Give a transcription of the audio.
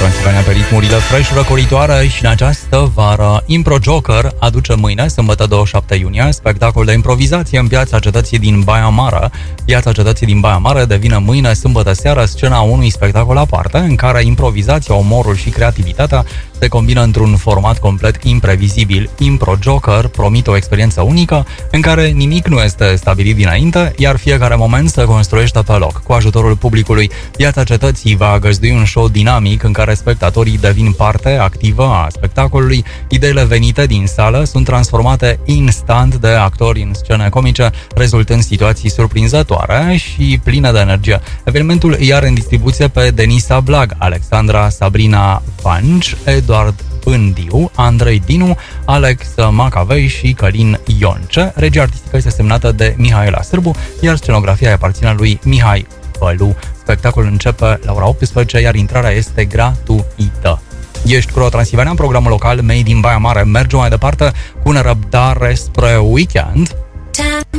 Transilvania pe ritmurile fresh răcoritoare și în această vară Impro Joker aduce mâine, sâmbătă 27 iunie, spectacol de improvizație în Piața Cetății din Baia Mare. Piața Cetății din Baia Mare devine mâine, sâmbătă seară, scena unui spectacol aparte în care improvizația, umorul și creativitatea se combină într-un format complet imprevizibil. Impro Joker promite o experiență unică în care nimic nu este stabilit dinainte, iar fiecare moment se construiește pe loc. Cu ajutorul publicului, Piața Cetății va găzdui un show dinamic în care spectatorii devin parte activă a spectacolului. Ideile venite din sală sunt transformate instant de actori în scene comice, rezultând situații surprinzătoare și pline de energie. Evenimentul îi are în distribuție pe Denisa Blag, Alexandra Sabrina Vanci, Eduard Pândiu, Andrei Dinu, Alex Macavei și Călin Ionce. Regia artistică este semnată de Mihaela Sârbu, iar scenografia îi aparține lui Mihai Pălu. Spectacolul începe la ora 18, iar intrarea este gratuită. Ești Pro Transilvania, programul local Made in Baia Mare. Mergem mai departe cu nerăbdare spre weekend.